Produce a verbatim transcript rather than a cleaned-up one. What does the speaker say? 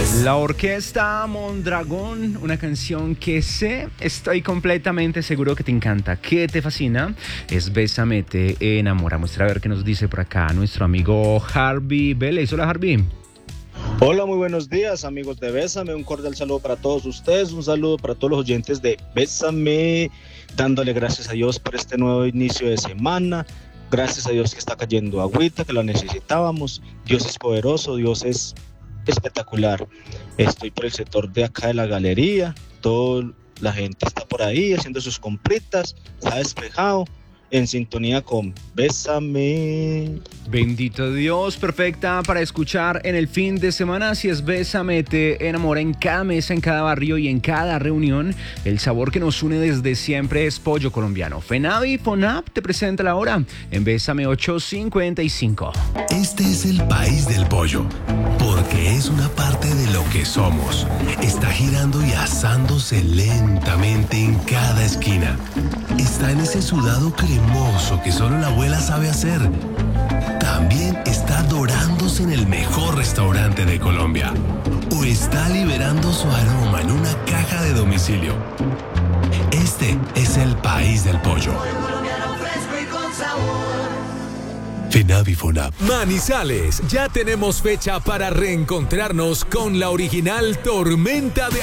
La orquesta Mondragón, una canción que sé, estoy completamente seguro que te encanta, que te fascina, es Bésame, te enamora. Muestra a ver qué nos dice por acá nuestro amigo Harvey Vélez. Hola, Harvey. Hola, muy buenos días, amigos de Bésame. Un cordial saludo para todos ustedes, un saludo para todos los oyentes de Bésame, dándole gracias a Dios por este nuevo inicio de semana. Gracias a Dios que está cayendo agüita, que lo necesitábamos. Dios es poderoso, Dios es espectacular. Estoy por el sector de acá de la galería, toda la gente está por ahí haciendo sus compritas, está despejado, en sintonía con Bésame. Bendito Dios, perfecta para escuchar en el fin de semana. Si es Bésame, te enamora en cada mesa, en cada barrio y en cada reunión. El sabor que nos une desde siempre es pollo colombiano. Fenavi Fonap te presenta la hora en Bésame ocho cincuenta y cinco. Este es el país del pollo, porque es una parte de lo que somos. Está girando y asándose lentamente en cada esquina. Está en ese sudado cremoso que solo la abuela sabe hacer. También está dorándose en el mejor restaurante de Colombia. O está liberando su aroma en una caja de domicilio. Este es el país del pollo. Fenavi Fonap. Manizales, ya tenemos fecha para reencontrarnos con la original Tormenta de